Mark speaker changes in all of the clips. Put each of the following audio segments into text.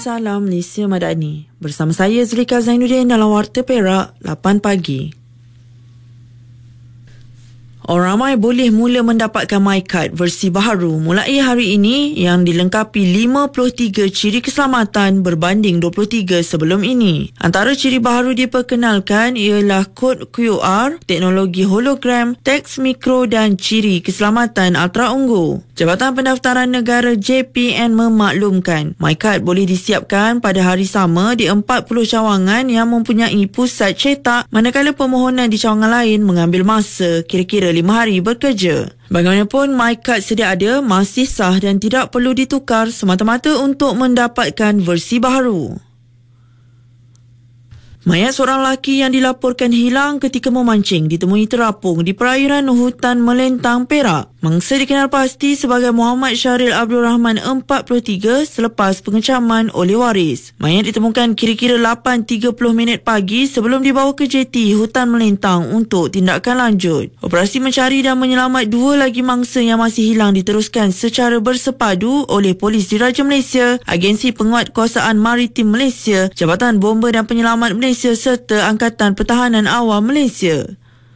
Speaker 1: Salam Malaysia Madani. Bersama saya Zulika Zainuddin dalam Warta Perak 8 pagi. Orang ramai boleh mula mendapatkan MyKad versi baharu mulai hari ini yang dilengkapi 53 ciri keselamatan berbanding 23 sebelum ini. Antara ciri baharu diperkenalkan ialah kod QR, teknologi hologram, teks mikro dan ciri keselamatan ultra unggul. Jabatan Pendaftaran Negara JPN memaklumkan MyKad boleh disiapkan pada hari sama di 40 cawangan yang mempunyai pusat cetak, manakala permohonan di cawangan lain mengambil masa kira-kira 5 hari bekerja. Bagaimanapun, MyKad sedia ada, masih sah dan tidak perlu ditukar semata-mata untuk mendapatkan versi baharu. Mayat seorang lelaki yang dilaporkan hilang ketika memancing ditemui terapung di perairan hutan Melentang, Perak. Mangsa dikenal pasti sebagai Muhammad Syahril Abdul Rahman 43 selepas pengecaman oleh waris. Mayat ditemukan kira-kira 8.30 pagi sebelum dibawa ke JT Hutan Melentang untuk tindakan lanjut. Operasi mencari dan menyelamat dua lagi mangsa yang masih hilang diteruskan secara bersepadu oleh Polis Diraja Malaysia, Agensi Penguatkuasaan Maritim Malaysia, Jabatan Bomba dan Penyelamat Malaysia serta Angkatan Pertahanan Awam Malaysia.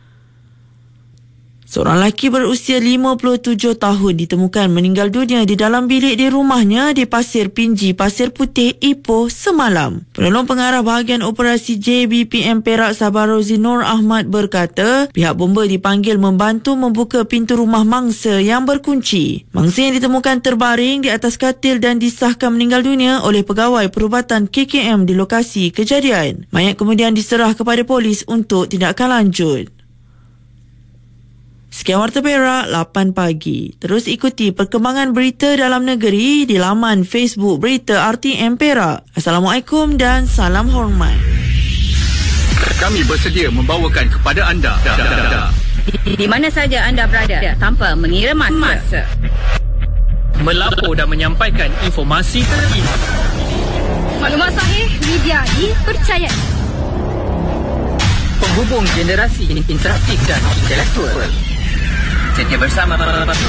Speaker 1: Seorang lelaki berusia 57 tahun ditemukan meninggal dunia di dalam bilik di rumahnya di Pasir Pinji, Pasir Putih, Ipoh semalam. Penolong pengarah bahagian operasi JBPM Perak Sabarozi Nur Ahmad berkata, pihak bomba dipanggil membantu membuka pintu rumah mangsa yang berkunci. Mangsa yang ditemukan terbaring di atas katil dan disahkan meninggal dunia oleh pegawai perubatan KKM di lokasi kejadian. Mayat kemudian diserah kepada polis untuk tindakan lanjut. Sekian Warta Perak 8 pagi. Terus ikuti perkembangan berita dalam negeri di laman Facebook Berita RTM Perak. Assalamualaikum dan salam hormat.
Speaker 2: Kami bersedia membawakan kepada anda
Speaker 3: di mana saja anda berada tanpa mengira masa.
Speaker 2: melapor dan menyampaikan informasi terkini.
Speaker 3: Maklumat sahih, media dipercayai.
Speaker 2: Penghubung generasi interaktif dan intelektual. Setia bersama